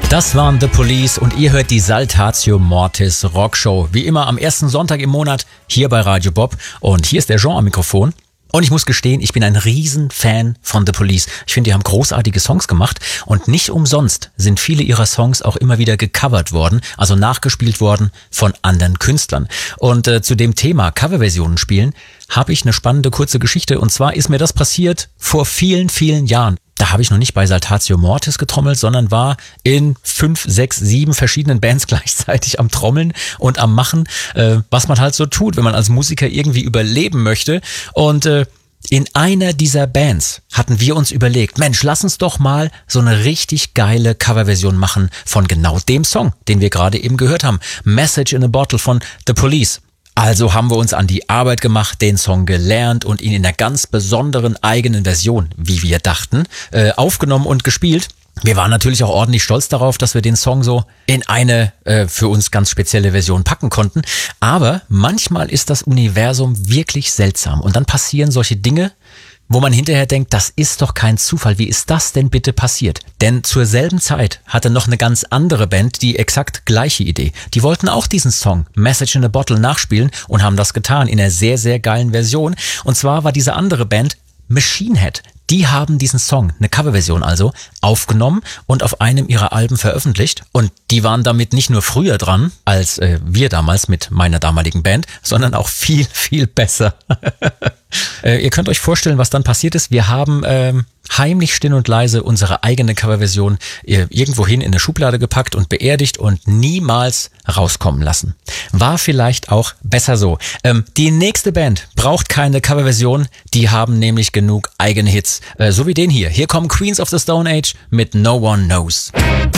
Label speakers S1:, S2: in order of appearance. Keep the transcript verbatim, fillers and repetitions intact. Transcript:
S1: Das waren The Police und ihr hört die Saltatio Mortis Rockshow. Wie immer am ersten Sonntag im Monat hier bei Radio Bob. Und hier ist der Jean am Mikrofon. Und ich muss gestehen, ich bin ein Riesenfan von The Police. Ich finde, die haben großartige Songs gemacht und nicht umsonst sind viele ihrer Songs auch immer wieder gecovert worden, also nachgespielt worden von anderen Künstlern. Und äh, zu dem Thema Coverversionen spielen habe ich eine spannende kurze Geschichte. Und zwar ist mir das passiert vor vielen, vielen Jahren. Da habe ich noch nicht bei Saltatio Mortis getrommelt, sondern war in fünf, sechs, sieben verschiedenen Bands gleichzeitig am Trommeln und am Machen, äh, was man halt so tut, wenn man als Musiker irgendwie überleben möchte. Und äh, in einer dieser Bands hatten wir uns überlegt, Mensch, lass uns doch mal so eine richtig geile Coverversion machen von genau dem Song, den wir gerade eben gehört haben. Message in a Bottle von The Police. Also haben wir uns an die Arbeit gemacht, den Song gelernt und ihn in einer ganz besonderen eigenen Version, wie wir dachten, äh, aufgenommen und gespielt. Wir waren natürlich auch ordentlich stolz darauf, dass wir den Song so in eine äh, für uns ganz spezielle Version packen konnten. Aber manchmal ist das Universum wirklich seltsam und dann passieren solche Dinge, wo man hinterher denkt, das ist doch kein Zufall. Wie ist das denn bitte passiert? Denn zur selben Zeit hatte noch eine ganz andere Band die exakt gleiche Idee. Die wollten auch diesen Song Message in a Bottle nachspielen und haben das getan in einer sehr, sehr geilen Version. Und zwar war diese andere Band Machine Head. Die haben diesen Song, eine Coverversion also, aufgenommen und auf einem ihrer Alben veröffentlicht. Und die waren damit nicht nur früher dran, als äh, wir damals mit meiner damaligen Band, sondern auch viel, viel besser. äh, ihr könnt euch vorstellen, was dann passiert ist. Wir haben ähm, heimlich still und leise unsere eigene Coverversion äh, irgendwohin in eine Schublade gepackt und beerdigt und niemals rauskommen lassen. War vielleicht auch besser so. Ähm, die nächste Band braucht keine Coverversion, die haben nämlich genug eigene Hits. Äh, so wie den hier. Hier kommen Queens of the Stone Age mit No One Knows.